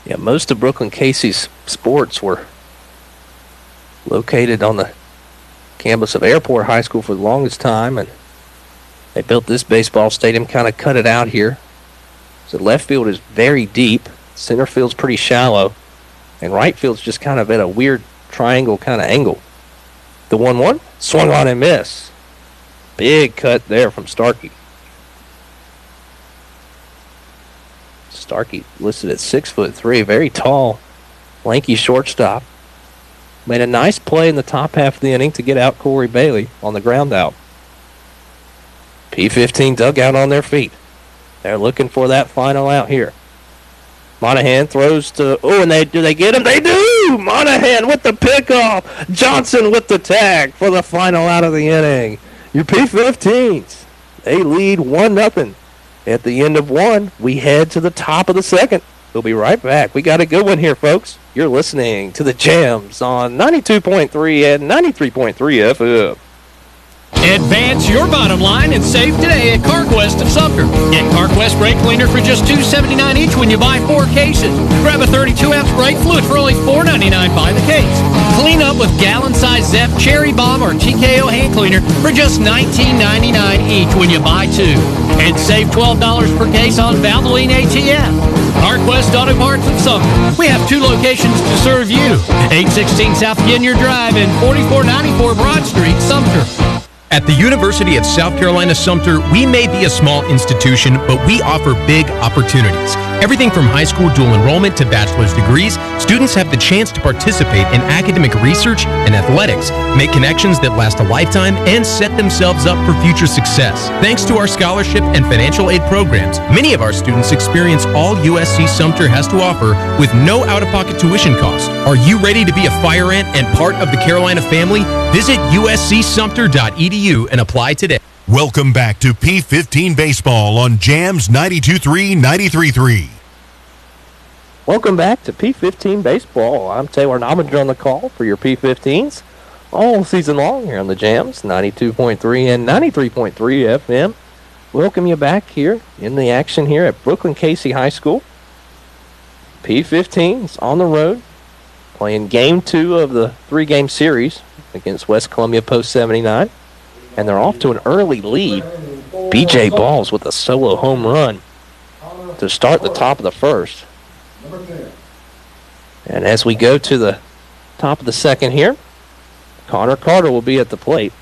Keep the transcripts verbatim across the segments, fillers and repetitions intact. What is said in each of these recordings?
Yeah, most of Brooklyn Casey's sports were located on the campus of Airport High School for the longest time, and they built this baseball stadium, kind of cut it out here. So left field is very deep, center field's pretty shallow, and right field's just kind of at a weird triangle kind of angle. The one one swung on and missed. Big cut there from Starkey. Starkey listed at six foot three, very tall, lanky shortstop. Made a nice play in the top half of the inning to get out Corey Bailey on the ground out. P fifteen dugout on their feet. They're looking for that final out here. Monahan throws to, oh, and they do they get him? They do! Monahan with the pickoff. Johnson with the tag for the final out of the inning. Your P fifteens, they lead one nothing. At the end of one, we head to the top of the second. We'll be right back. We got a good one here, folks. You're listening to the Jams on ninety-two point three and ninety-three point three F M. Advance your bottom line and save today at CarQuest of Sumter. Get CarQuest brake cleaner for just two seventy-nine each when you buy four cases. Grab a thirty-two ounce brake fluid for only four ninety-nine by the case. Clean up with gallon-size Zep, Cherry Bomb, or T K O hand cleaner for just nineteen ninety-nine each when you buy two. And save twelve dollars per case on Valvoline A T F. CarQuest Auto Parts of Sumter. We have two locations to serve you. eight sixteen South Ginyard Drive and forty-four ninety-four Broad Street, Sumter. At the University of South Carolina Sumter, we may be a small institution, but we offer big opportunities. Everything from high school dual enrollment to bachelor's degrees, students have the chance to participate in academic research and athletics, make connections that last a lifetime, and set themselves up for future success. Thanks to our scholarship and financial aid programs, many of our students experience all U S C Sumter has to offer with no out-of-pocket tuition costs. Are you ready to be a fire ant and part of the Carolina family? Visit U S C Sumter dot E D U and apply today. Welcome back to P fifteen Baseball on Jams ninety-two point three, ninety-three point three. Welcome back to P fifteen Baseball. I'm Taylor Nominger on the call for your P fifteens all season long here on the Jams ninety-two point three and ninety-three point three F M. Welcome you back here in the action here at Brooklyn Casey High School. P fifteens on the road playing game two of the three-game series against West Columbia Post seventy-nine. And they're off to an early lead. B J Balls with a solo home run to start the top of the first. And as we go to the top of the second here, Connor Carter will be at the plate.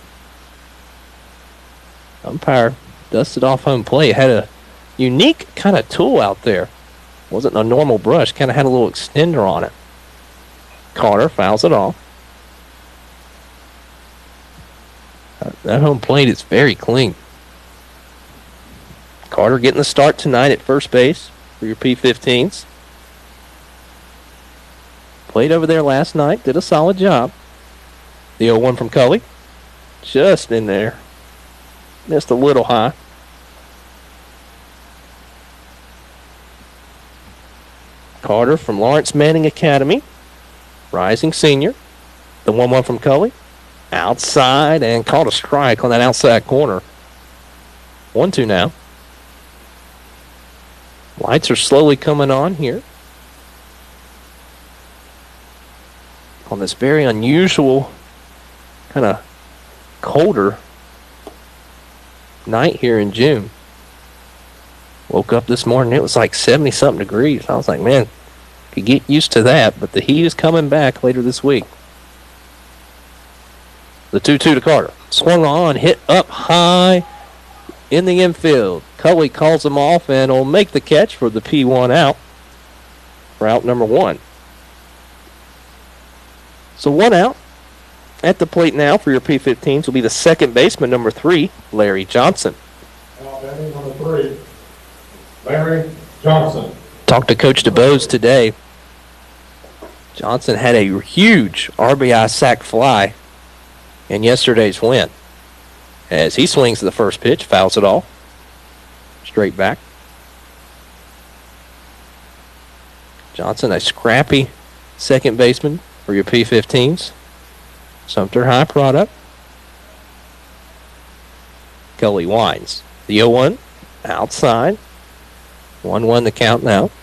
Umpire dusted off home plate. Had a unique kind of tool out there. Wasn't a normal brush. Kind of had a little extender on it. Carter fouls it off. That home plate is very clean. Carter getting the start tonight at first base for your P fifteens. Played over there last night. Did a solid job. The oh one from Cully. Just in there. Missed a little high. Carter from Lawrence Manning Academy. Rising senior. The one one from Cully. Outside and caught a strike on that outside corner. one two now. Lights are slowly coming on here on this very unusual, kind of colder night here in June. Woke up this morning, it was like seventy-something degrees. I was like, man, could get used to that, but the heat is coming back later this week. The two two to Carter. Swung on, hit up high in the infield. Cully calls him off and will make the catch for the P one out. For out number one. So one out. At the plate now for your P fifteens will be the second baseman, number three, Larry Johnson. Out batting number three, Larry Johnson. Talked to Coach DeBose today. Johnson had a huge R B I sac fly in yesterday's win. As he swings the first pitch, fouls it off. Straight back. Johnson, a scrappy second baseman for your P fifteens. Sumter High product. Cully winds. The oh one outside. one one the count now.